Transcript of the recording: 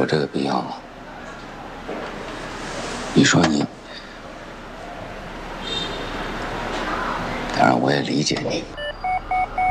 这个必要吗？你说你，当然我也理解你。